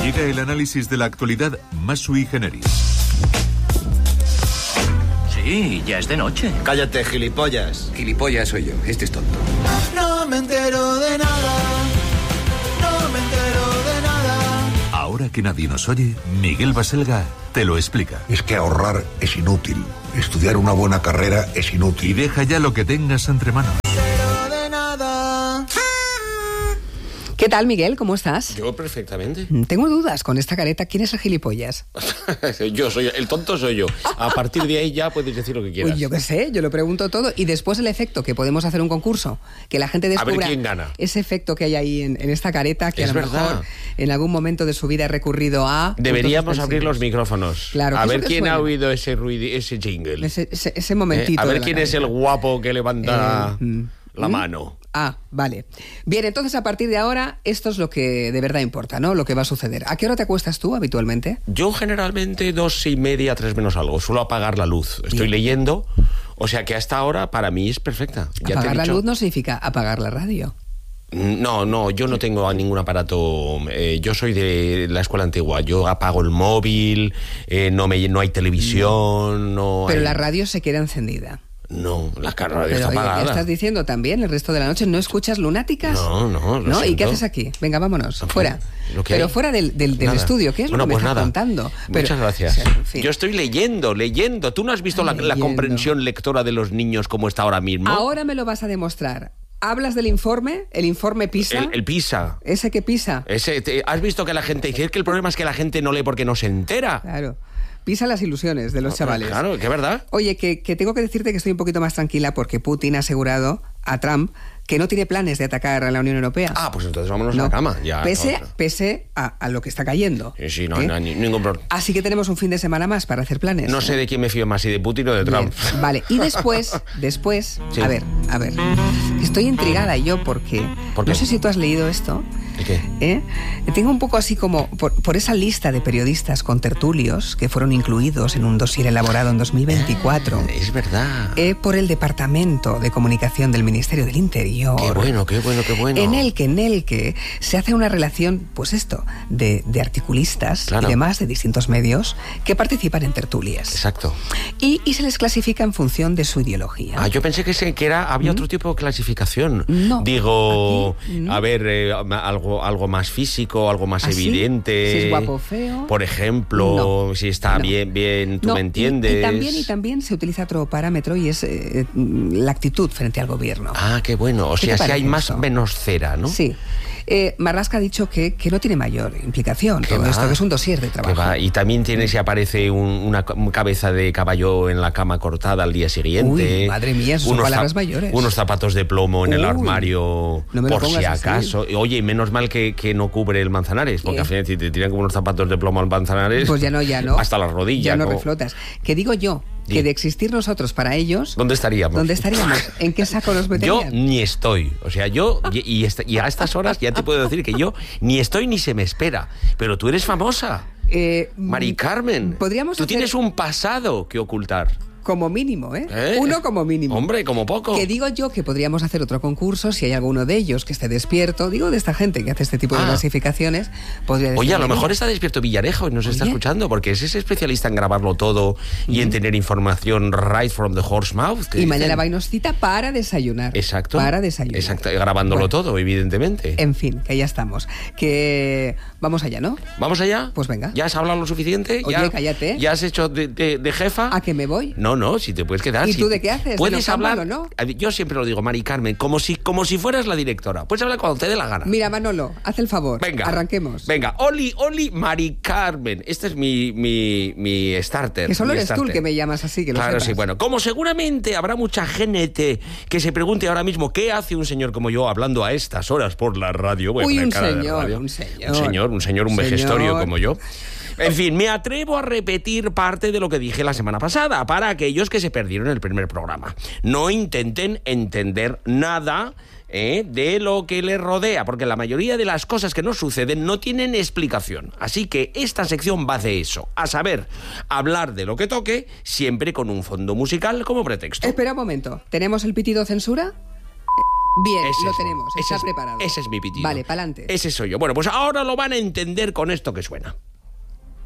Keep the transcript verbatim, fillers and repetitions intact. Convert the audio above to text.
Llega el análisis de la actualidad más sui generis. Sí, ya es de noche. Cállate, gilipollas. Gilipollas soy yo, este es tonto. No me entero de nada, no me entero de nada. Ahora que nadie nos oye, Miguel Baselga te lo explica. Es que ahorrar es inútil. Estudiar una buena carrera es inútil. Y deja ya lo que tengas entre manos. Entero de nada. ¿Qué tal, Miguel? ¿Cómo estás? Yo perfectamente. Tengo dudas con esta careta. ¿Quién es el gilipollas? Yo soy, el tonto soy yo. A partir de ahí ya puedes decir lo que quieras. Uy, yo qué sé, yo lo pregunto todo. Y después el efecto, que podemos hacer un concurso, que la gente descubra a ver quién gana. Ese efecto que hay ahí en, en esta careta, que es a lo verdad. mejor en algún momento de su vida ha recurrido a... Deberíamos abrir los micrófonos. Claro, a ver quién suena? ha oído ese ruido, ese jingle. Ese, ese, ese momentito. Eh, a ver de la quién careta. es el guapo que levanta Eh, mm, la ¿mm? mano. Ah, vale. Bien, entonces a partir de ahora, esto es lo que de verdad importa, ¿no? Lo que va a suceder. ¿A qué hora te acuestas tú habitualmente? Yo generalmente dos y media, tres menos algo. Suelo apagar la luz. Estoy Bien. leyendo. O sea que a esta hora para mí es perfecta. Ya te he Apagar la dicho- luz no significa apagar la radio. No, no, yo no tengo ningún aparato. Eh, yo soy de la escuela antigua. Yo apago el móvil, eh, no, me, no hay televisión, no Pero hay... la radio se queda encendida. No, la radio Pero está oye, apagada. ¿qué estás diciendo también el resto de la noche? ¿No escuchas lunáticas? No, no, lo ¿No? ¿Y siento. qué haces aquí? Venga, vámonos, No, fuera. lo que Pero hay. fuera del, del, del Nada. estudio, ¿qué es Bueno, lo que pues me estás nada. contando? Pero- Muchas gracias. o sea, en fin. Yo estoy leyendo, leyendo. ¿Tú no has visto la, la Leyendo. comprensión lectora de los niños como está ahora mismo? Ahora me lo vas a demostrar. ¿Hablas del informe? ¿El informe PISA? El, el PISA. ¿Ese que PISA? Ese, te- ¿Has visto que la gente dice? Es que el problema es que la gente no lee porque no se entera. Claro. PISA las ilusiones de los chavales. Claro, que es verdad. Oye, que, que tengo que decirte que estoy un poquito más tranquila porque Putin ha asegurado a Trump que no tiene planes de atacar a la Unión Europea. Ah, pues entonces vámonos No. a la cama. Ya, pese no, pese a, a lo que está cayendo. Sí, sí, no, ¿Eh? no hay ni- ningún problema. Así que tenemos un fin de semana más para hacer planes. No sé de quién me fío más, si de Putin o de Bien, Trump. Vale, y después, después, Sí. a ver, a ver, estoy intrigada yo porque, ¿Por qué? no sé si tú has leído esto, ¿El qué? ¿eh? Tengo un poco así como, por, por esa lista de periodistas con tertulios que fueron incluidos en un dossier elaborado en dos mil veinticuatro, Es verdad. eh, por el Departamento de Comunicación del Ministerio del Interior. Qué bueno, qué bueno, qué bueno. En el que, en el que se hace una relación, pues esto, de, de articulistas Claro. y demás de distintos medios que participan en tertulias. Exacto. Y, y se les clasifica en función de su ideología. Ah, yo pensé que, se, que era, había otro tipo de clasificación. No, Digo, aquí, no. a ver, eh, algo, algo más físico, algo más ¿Ah, sí? evidente. Si es guapo o feo. Por ejemplo, No, si está no. bien, bien, tú No, me y- entiendes. Y, también, y también se utiliza otro parámetro y es eh, la actitud frente al gobierno. Ah, qué bueno. O ¿Qué sea, te si hay parece más eso? menos cera, ¿no? Sí. Eh, Marlaska ha dicho que, que no tiene mayor implicación Que todo va, esto, que es un dossier de que trabajo. va. Y también tiene si aparece un- una ca- cabeza de caballo en la cama cortada al día siguiente. Uy, madre mía, esas son palabras zap- mayores. Unos zapatos de plomo en el Uy, armario no me lo por si pongas así. acaso. Oye, y menos mal que, que no cubre el Manzanares, porque ¿Qué? al final si te tiran como unos zapatos de plomo al Manzanares, Pues ya no, ya no. hasta las rodillas. Ya no como- reflotas. Que digo yo, Di. que de existir nosotros para ellos... ¿Dónde estaríamos? ¿Dónde estaríamos? ¿En qué saco nos Yo meterían? ni estoy. O sea, yo, y, y esta- y a estas horas ya te puedo decir que yo ni estoy ni se me espera. Pero tú eres famosa. Eh, Mari Carmen. Podríamos Tú hacer- tienes un pasado que ocultar. Como mínimo, ¿eh? ¿Eh? Uno como mínimo. Hombre, como poco. Que digo yo que podríamos hacer otro concurso si hay alguno de ellos que esté despierto. Digo, de esta gente que hace este tipo de Ah. clasificaciones. Podría Oye, a lo decirle, mejor mira, está despierto Villarejo y nos está Oye. escuchando, porque ese es especialista en grabarlo todo y en tener información right from the horse mouth. que Y mañana dicen. va y nos cita para desayunar. Exacto. Para desayunar. Exacto, grabándolo Bueno, todo, evidentemente. En fin, que ya estamos. Que vamos allá, ¿no? ¿Vamos allá? Pues venga. ¿Ya has hablado lo suficiente? Oye, ¿Ya, cállate. ¿Ya has hecho de, de- de jefa? ¿A que me voy? No, no, si te puedes quedar. ¿Y si- tú de qué haces? ¿De Puedes noctámbulo, hablar. no? Yo siempre lo digo, Mari Carmen, como si, como si fueras la directora. Puedes hablar cuando te dé la gana. Mira, Manolo, haz el favor. Venga. Arranquemos. Venga, Oli, Oli, Mari Carmen. Este es mi, mi, mi starter. Que solo mi eres tú el starter. que me llamas así, que lo Claro, sepas. sí, bueno. Como seguramente habrá mucha gente que se pregunte ahora mismo qué hace un señor como yo hablando a estas horas por la radio. Voy a Uy, poner un cara de señor, radio. un señor. Un señor, un señor, un Señor. vejestorio como yo. En fin, me atrevo a repetir parte de lo que dije la semana pasada para aquellos que se perdieron el primer programa. No intenten entender nada ¿eh? de lo que les rodea, porque la mayoría de las cosas que nos suceden no tienen explicación. Así que esta sección va de eso, a saber, hablar de lo que toque, siempre con un fondo musical como pretexto. Espera un momento. ¿Tenemos el pitido censura? Bien, Ese lo es, tenemos, ese está es- preparado. Ese es mi pitido. Vale, pa'lante. Ese soy yo. Bueno, pues ahora lo van a entender con esto que suena.